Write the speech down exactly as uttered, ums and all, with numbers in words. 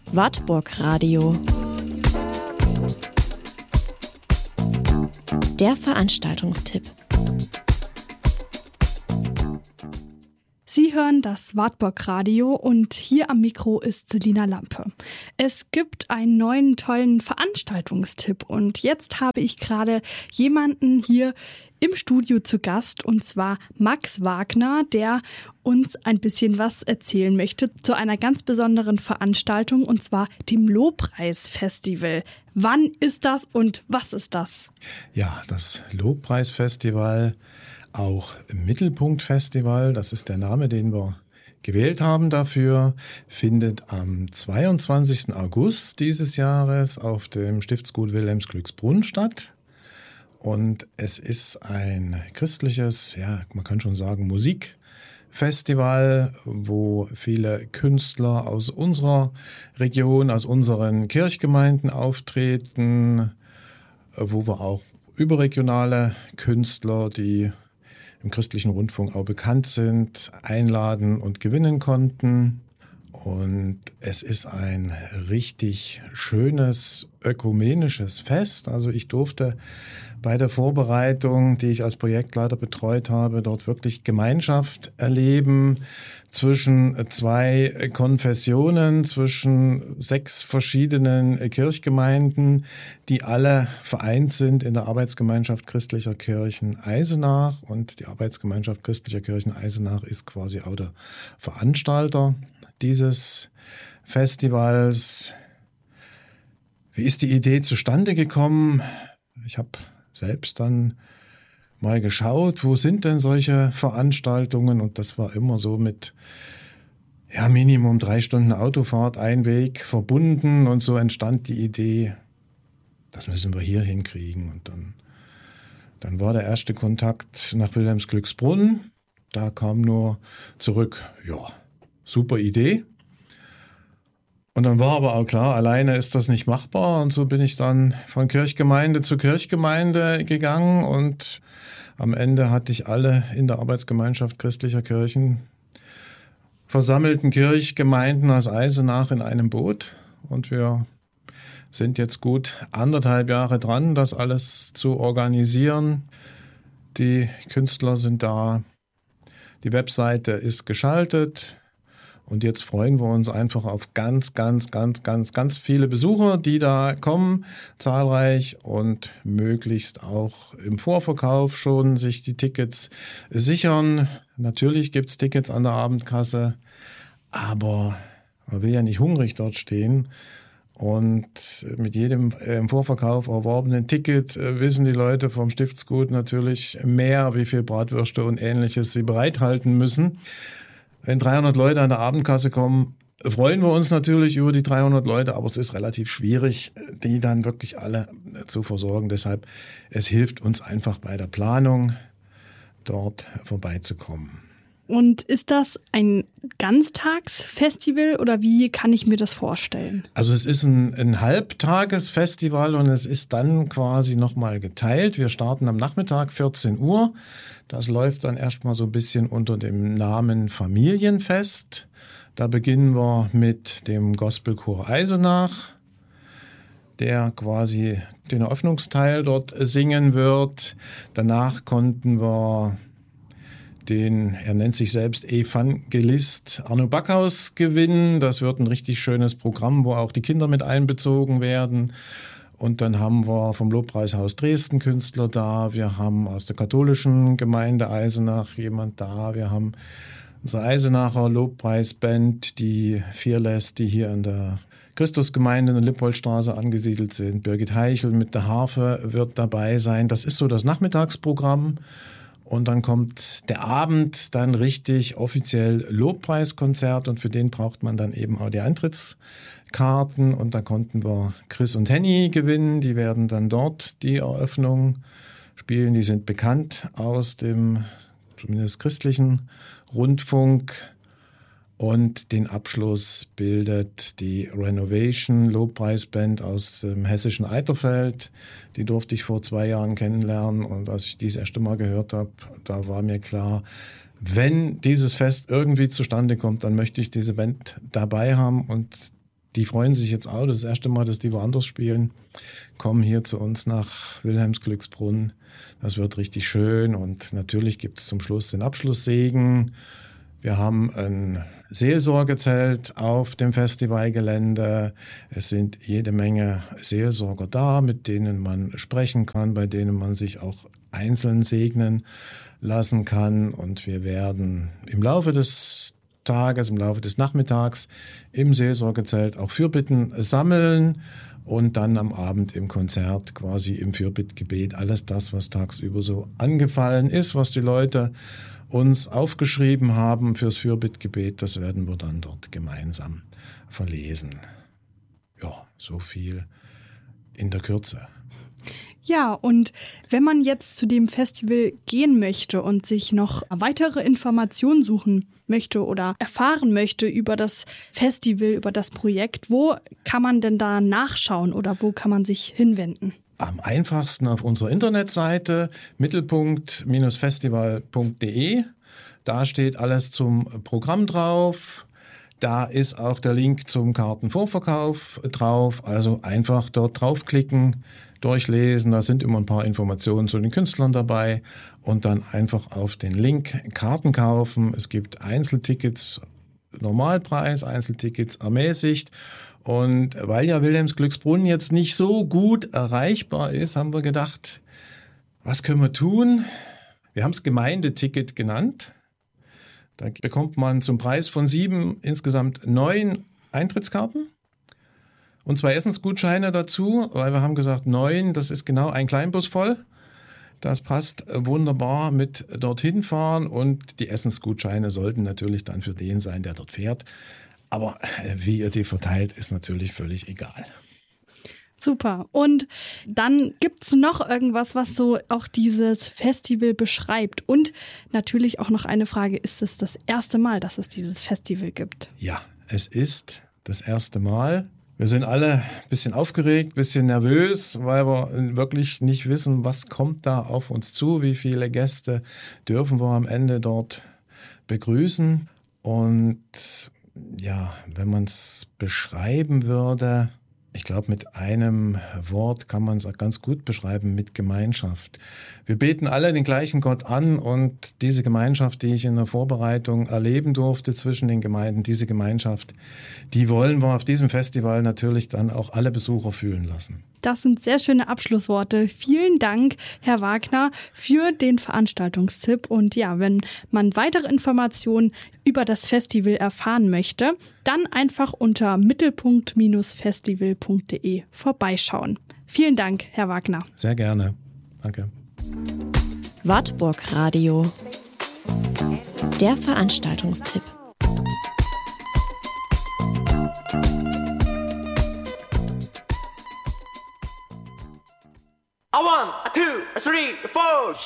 Wartburg Radio. Der Veranstaltungstipp. Sie hören das Wartburg Radio und hier am Mikro ist Selina Lampe. Es gibt einen neuen tollen Veranstaltungstipp und jetzt habe ich gerade jemanden hier im Studio zu Gast und zwar Max Wagner, der uns ein bisschen was erzählen möchte zu einer ganz besonderen Veranstaltung und zwar dem Lobpreisfestival. Wann ist das und was ist das? Ja, das Lobpreisfestival, auch Mittelpunktfestival, das ist der Name, den wir gewählt haben dafür, findet am zweiundzwanzigsten August dieses Jahres auf dem Stiftsgut Wilhelmsglücksbrunn statt. Und es ist ein christliches, ja, man kann schon sagen, Musikfestival, wo viele Künstler aus unserer Region, aus unseren Kirchgemeinden auftreten, wo wir auch überregionale Künstler, die im christlichen Rundfunk auch bekannt sind, einladen und gewinnen konnten. Und es ist ein richtig schönes ökumenisches Fest. Also ich durfte bei der Vorbereitung, die ich als Projektleiter betreut habe, dort wirklich Gemeinschaft erleben zwischen zwei Konfessionen, zwischen sechs verschiedenen Kirchgemeinden, die alle vereint sind in der Arbeitsgemeinschaft christlicher Kirchen Eisenach. Und die Arbeitsgemeinschaft christlicher Kirchen Eisenach ist quasi auch der Veranstalter dieses Festivals. Wie ist die Idee zustande gekommen? Ich habe selbst dann mal geschaut, wo sind denn solche Veranstaltungen? Und das war immer so mit ja, Minimum drei Stunden Autofahrt, ein Weg verbunden. Und so entstand die Idee, das müssen wir hier hinkriegen. Und dann, dann war der erste Kontakt nach Wilhelmsglücksbrunn. Da kam nur zurück, ja, super Idee. Und dann war aber auch klar, alleine ist das nicht machbar. Und so bin ich dann von Kirchgemeinde zu Kirchgemeinde gegangen. Und am Ende hatte ich alle in der Arbeitsgemeinschaft christlicher Kirchen versammelten Kirchgemeinden aus Eisenach in einem Boot. Und wir sind jetzt gut anderthalb Jahre dran, das alles zu organisieren. Die Künstler sind da. Die Webseite ist geschaltet. Und jetzt freuen wir uns einfach auf ganz, ganz, ganz, ganz, ganz viele Besucher, die da kommen, zahlreich und möglichst auch im Vorverkauf schon sich die Tickets sichern. Natürlich gibt's Tickets an der Abendkasse, aber man will ja nicht hungrig dort stehen. Und mit jedem im Vorverkauf erworbenen Ticket wissen die Leute vom Stiftsgut natürlich mehr, wie viel Bratwürste und Ähnliches sie bereithalten müssen. Wenn dreihundert Leute an der Abendkasse kommen, freuen wir uns natürlich über die dreihundert Leute, aber es ist relativ schwierig, die dann wirklich alle zu versorgen. Deshalb, es hilft uns einfach bei der Planung, dort vorbeizukommen. Und ist das ein Ganztagsfestival oder wie kann ich mir das vorstellen? Also es ist ein, ein Halbtagesfestival und es ist dann quasi nochmal geteilt. Wir starten am Nachmittag vierzehn Uhr. Das läuft dann erstmal so ein bisschen unter dem Namen Familienfest. Da beginnen wir mit dem Gospelchor Eisenach, der quasi den Eröffnungsteil dort singen wird. Danach konnten wir den, er nennt sich selbst Evangelist Arno Backhaus gewinnen. Das wird ein richtig schönes Programm, wo auch die Kinder mit einbezogen werden. Und dann haben wir vom Lobpreishaus Dresden Künstler da. Wir haben aus der katholischen Gemeinde Eisenach jemand da. Wir haben unsere Eisenacher Lobpreisband, die Fearless, die hier in der Christusgemeinde in der Lippoldstraße angesiedelt sind. Birgit Heichel mit der Harfe wird dabei sein. Das ist so das Nachmittagsprogramm. Und dann kommt der Abend, dann richtig offiziell Lobpreiskonzert und für den braucht man dann eben auch die Eintrittskarten und da konnten wir Chris und Henny gewinnen, die werden dann dort die Eröffnung spielen, die sind bekannt aus dem zumindest christlichen Rundfunk und den Abschluss bildet die Renovation Lobpreisband aus dem hessischen Eiterfeld. Die durfte ich vor zwei Jahren kennenlernen und als ich dies erste Mal gehört habe, da war mir klar, wenn dieses Fest irgendwie zustande kommt, dann möchte ich diese Band dabei haben und Die freuen sich jetzt auch, das, ist das erste Mal, dass die woanders spielen, kommen hier zu uns nach Wilhelmsglücksbrunn. Das wird richtig schön und natürlich gibt es zum Schluss den Abschlusssegen. Wir haben ein Seelsorgezelt auf dem Festivalgelände. Es sind jede Menge Seelsorger da, mit denen man sprechen kann, bei denen man sich auch einzeln segnen lassen kann. Und wir werden im Laufe des Tages, im Laufe des Nachmittags im Seelsorgezelt auch Fürbitten sammeln und dann am Abend im Konzert quasi im Fürbittgebet alles das, was tagsüber so angefallen ist, was die Leute uns aufgeschrieben haben fürs Fürbittgebet, das werden wir dann dort gemeinsam verlesen. Ja, so viel in der Kürze. Ja, und wenn man jetzt zu dem Festival gehen möchte und sich noch weitere Informationen suchen möchte oder erfahren möchte über das Festival, über das Projekt, wo kann man denn da nachschauen oder wo kann man sich hinwenden? Am einfachsten auf unserer Internetseite mittelpunkt Festival punkt de. Da steht alles zum Programm drauf. Da ist auch der Link zum Kartenvorverkauf drauf. Also einfach dort draufklicken, durchlesen. Da sind immer ein paar Informationen zu den Künstlern dabei. Und dann einfach auf den Link Karten kaufen. Es gibt Einzeltickets Normalpreis, Einzeltickets ermäßigt. Und weil ja Wilhelmsglücksbrunn jetzt nicht so gut erreichbar ist, haben wir gedacht, was können wir tun? Wir haben es Gemeindeticket genannt. Da bekommt man zum Preis von sieben insgesamt neun Eintrittskarten und zwei Essensgutscheine dazu, weil wir haben gesagt, neun, das ist genau ein Kleinbus voll. Das passt wunderbar mit dorthin fahren und die Essensgutscheine sollten natürlich dann für den sein, der dort fährt. Aber wie ihr die verteilt, ist natürlich völlig egal. Super. Und dann gibt's noch irgendwas, was so auch dieses Festival beschreibt. Und natürlich auch noch eine Frage, ist es das erste Mal, dass es dieses Festival gibt? Ja, es ist das erste Mal. Wir sind alle ein bisschen aufgeregt, ein bisschen nervös, weil wir wirklich nicht wissen, was kommt da auf uns zu, wie viele Gäste dürfen wir am Ende dort begrüßen. Und ja, wenn man es beschreiben würde, ich glaube, mit einem Wort kann man es ganz gut beschreiben, mit Gemeinschaft. Wir beten alle den gleichen Gott an und diese Gemeinschaft, die ich in der Vorbereitung erleben durfte zwischen den Gemeinden, diese Gemeinschaft, die wollen wir auf diesem Festival natürlich dann auch alle Besucher fühlen lassen. Das sind sehr schöne Abschlussworte. Vielen Dank, Herr Wagner, für den Veranstaltungstipp. Und ja, wenn man weitere Informationen über das Festival erfahren möchte, dann einfach unter mittelpunkt Festival punkt de vorbeischauen. Vielen Dank, Herr Wagner. Sehr gerne. Danke. Wartburg Radio. Der Veranstaltungstipp. A one, a two, a three, a four.